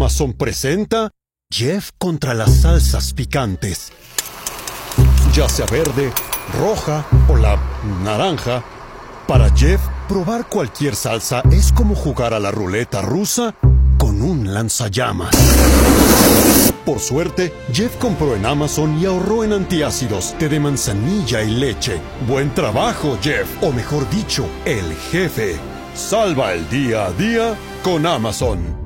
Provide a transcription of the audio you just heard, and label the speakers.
Speaker 1: Amazon presenta Jeff contra las salsas picantes. Ya sea verde, roja o la naranja, para Jeff, probar cualquier salsa es como jugar a la ruleta rusa con un lanzallamas. Por suerte, Jeff compró en Amazon y ahorró en antiácidos, té de manzanilla y leche. ¡Buen trabajo, Jeff! O mejor dicho, el jefe. Salva el día a día con Amazon.